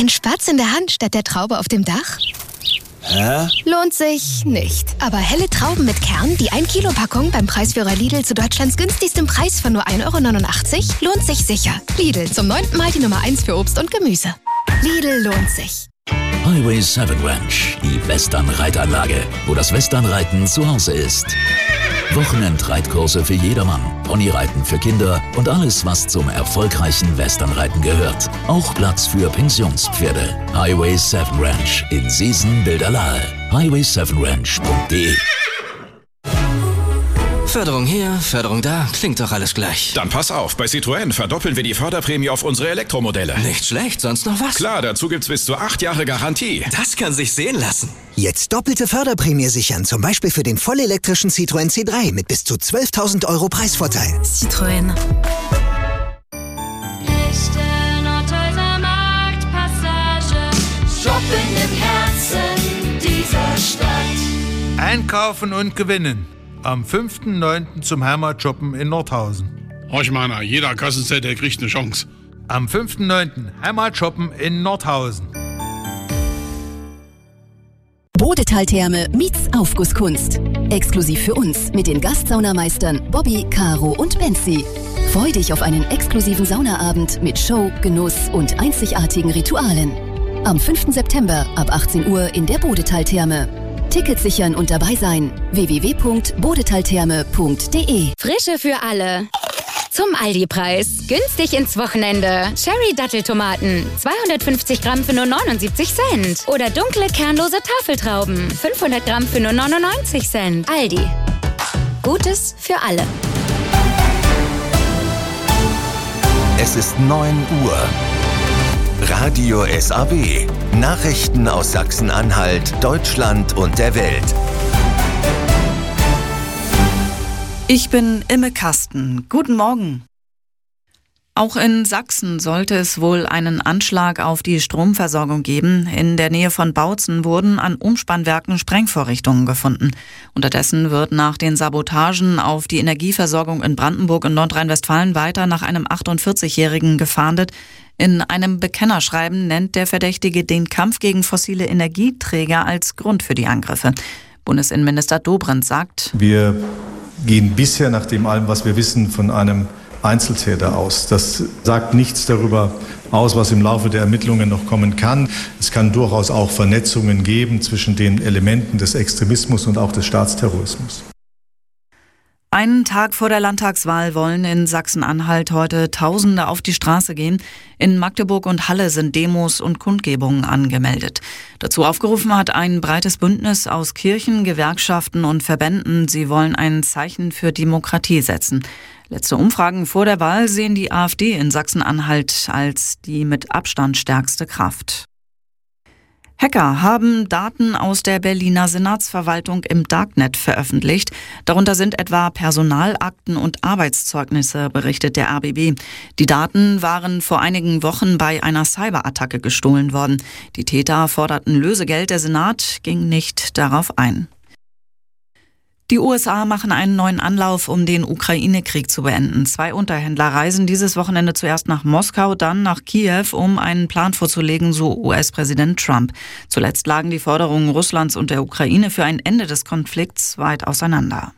Ein Spatz in der Hand statt der Traube auf dem Dach? Hä? Lohnt sich nicht. Aber helle Trauben mit Kern, die 1-Kilo-Packung beim Preisführer Lidl zu Deutschlands günstigstem Preis von nur 1,89 € lohnt sich sicher. Lidl, zum 9. Mal die Nummer 1 für Obst und Gemüse. Lidl lohnt sich. Highway 7 Ranch, die Western-Reitanlage, wo das Westernreiten zu Hause ist. Wochenendreitkurse für jedermann, Ponyreiten für Kinder und alles, was zum erfolgreichen Westernreiten gehört. Auch Platz für Pensionspferde. Highway 7 Ranch in Seesen-Bilderlahe. highway7ranch.de. Förderung hier, Förderung da, klingt doch alles gleich. Dann pass auf, bei Citroën verdoppeln wir die Förderprämie auf unsere Elektromodelle. Nicht schlecht, sonst noch was? Klar, dazu gibt's bis zu 8 Jahre Garantie. Das kann sich sehen lassen. Jetzt doppelte Förderprämie sichern, zum Beispiel für den vollelektrischen Citroën C3 mit bis zu 12.000 € Preisvorteil. Citroën. Shopping im Herzen dieser Stadt. Einkaufen und gewinnen. Am 5.9. zum Heimatshoppen in Nordhausen. Horchmana, jeder Kassenzettel kriegt eine Chance. Am 5.9. Heimatshoppen in Nordhausen. Bodetal-Therme meets Aufgusskunst. Exklusiv für uns mit den Gastsaunameistern Bobby, Caro und Benzi. Freu dich auf einen exklusiven Saunaabend mit Show, Genuss und einzigartigen Ritualen. Am 5. September ab 18 Uhr in der Bodetal-Therme. Tickets sichern und dabei sein. www.bodetaltherme.de. Frische für alle. Zum Aldi-Preis. Günstig ins Wochenende. Cherry-Datteltomaten. 250 Gramm für nur 79 Cent. Oder dunkle, kernlose Tafeltrauben. 500 Gramm für nur 99 Cent. Aldi. Gutes für alle. Es ist 9 Uhr. Radio SAW. Nachrichten aus Sachsen-Anhalt, Deutschland und der Welt. Ich bin Imme Kasten. Guten Morgen. Auch in Sachsen sollte es wohl einen Anschlag auf die Stromversorgung geben. In der Nähe von Bautzen wurden an Umspannwerken Sprengvorrichtungen gefunden. Unterdessen wird nach den Sabotagen auf die Energieversorgung in Brandenburg und Nordrhein-Westfalen weiter nach einem 48-Jährigen gefahndet. In einem Bekennerschreiben nennt der Verdächtige den Kampf gegen fossile Energieträger als Grund für die Angriffe. Bundesinnenminister Dobrindt sagt: Wir gehen bisher nach dem allem, was wir wissen, von einem Einzeltäter aus. Das sagt nichts darüber aus, was im Laufe der Ermittlungen noch kommen kann. Es kann durchaus auch Vernetzungen geben zwischen den Elementen des Extremismus und auch des Staatsterrorismus. Einen Tag vor der Landtagswahl wollen in Sachsen-Anhalt heute Tausende auf die Straße gehen. In Magdeburg und Halle sind Demos und Kundgebungen angemeldet. Dazu aufgerufen hat ein breites Bündnis aus Kirchen, Gewerkschaften und Verbänden. Sie wollen ein Zeichen für Demokratie setzen. Letzte Umfragen vor der Wahl sehen die AfD in Sachsen-Anhalt als die mit Abstand stärkste Kraft. Hacker haben Daten aus der Berliner Senatsverwaltung im Darknet veröffentlicht. Darunter sind etwa Personalakten und Arbeitszeugnisse, berichtet der RBB. Die Daten waren vor einigen Wochen bei einer Cyberattacke gestohlen worden. Die Täter forderten Lösegeld, der Senat ging nicht darauf ein. Die USA machen einen neuen Anlauf, um den Ukraine-Krieg zu beenden. 2 Unterhändler reisen dieses Wochenende zuerst nach Moskau, dann nach Kiew, um einen Plan vorzulegen, so US-Präsident Trump. Zuletzt lagen die Forderungen Russlands und der Ukraine für ein Ende des Konflikts weit auseinander.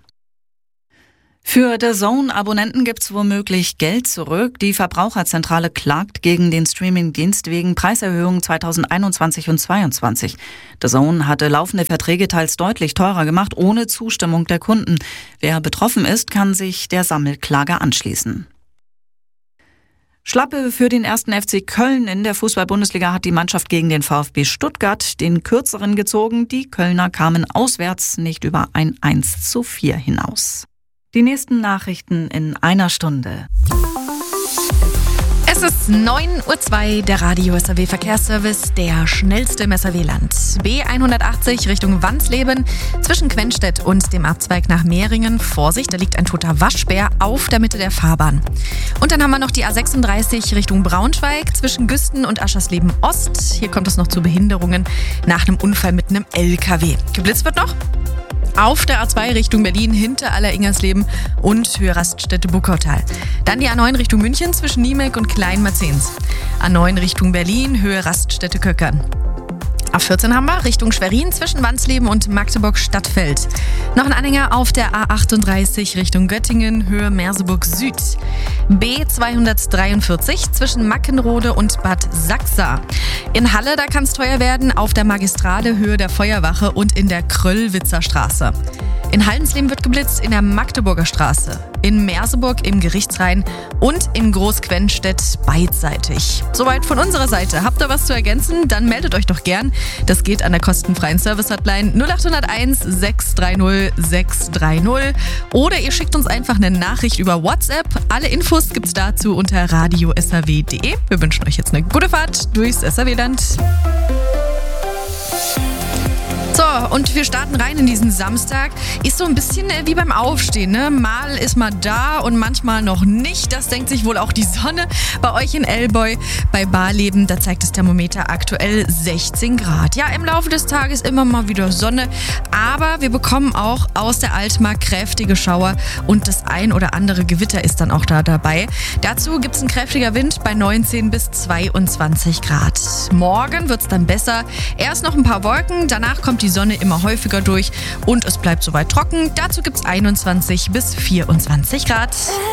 Für DAZN-Abonnenten gibt's womöglich Geld zurück. Die Verbraucherzentrale klagt gegen den Streamingdienst wegen Preiserhöhungen 2021 und 2022. DAZN hatte laufende Verträge teils deutlich teurer gemacht, ohne Zustimmung der Kunden. Wer betroffen ist, kann sich der Sammelklage anschließen. Schlappe für den 1. FC Köln. In der Fußball-Bundesliga hat die Mannschaft gegen den VfB Stuttgart den Kürzeren gezogen. Die Kölner kamen auswärts nicht über ein 1:4 hinaus. Die nächsten Nachrichten in einer Stunde. Es ist 9:02 Uhr, der Radio SAW Verkehrsservice, der schnellste im SAW-Land. B180 Richtung Wansleben zwischen Quenstedt und dem Abzweig nach Mehringen. Vorsicht, da liegt ein toter Waschbär auf der Mitte der Fahrbahn. Und dann haben wir noch die A36 Richtung Braunschweig zwischen Güsten und Aschersleben Ost. Hier kommt es noch zu Behinderungen nach einem Unfall mit einem LKW. Geblitzt wird noch? Auf der A2 Richtung Berlin hinter Aller-Ingersleben und Höhe Raststätte Buckautal. Dann die A9 Richtung München zwischen Niemek und Kleinmarzens. A9 Richtung Berlin, Höhe Raststätte Köckern. A14 haben wir Richtung Schwerin zwischen Wansleben und Magdeburg-Stadtfeld. Noch ein Anhänger auf der A38 Richtung Göttingen, Höhe Merseburg Süd. B243 zwischen Mackenrode und Bad Sachsa. In Halle, da kann es teuer werden, auf der Magistrale Höhe der Feuerwache und in der Kröllwitzer Straße. In Haldensleben wird geblitzt in der Magdeburger Straße, in Merseburg im Gerichtsrhein und in Großquenstedt beidseitig. Soweit von unserer Seite. Habt ihr was zu ergänzen? Dann meldet euch doch gern. Das geht an der kostenfreien Service-Hotline 0801 630 630 oder ihr schickt uns einfach eine Nachricht über WhatsApp. Alle Infos gibt's dazu unter radiosaw.de. Wir wünschen euch jetzt eine gute Fahrt durchs SAW-Land. So, und wir starten rein in diesen Samstag. Ist so ein bisschen wie beim Aufstehen, ne? Mal ist man da und manchmal noch nicht. Das denkt sich wohl auch die Sonne. Bei euch in Elboy, bei Barleben, da zeigt das Thermometer aktuell 16 Grad. Ja, im Laufe des Tages immer mal wieder Sonne. Aber wir bekommen auch aus der Altmark kräftige Schauer und das ein oder andere Gewitter ist dann auch da dabei. Dazu gibt es ein kräftiger Wind bei 19 bis 22 Grad. Morgen wird es dann besser. Erst noch ein paar Wolken, danach kommt die Sonne immer häufiger durch und es bleibt soweit trocken. Dazu gibt es 21 bis 24 Grad.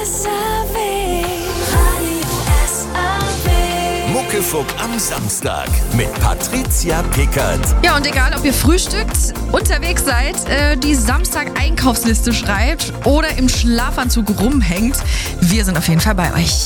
Muckefuck am Samstag mit Patricia Pickert. Ja, und egal, ob ihr frühstückt, unterwegs seid, die Samstag-Einkaufsliste schreibt oder im Schlafanzug rumhängt, wir sind auf jeden Fall bei euch.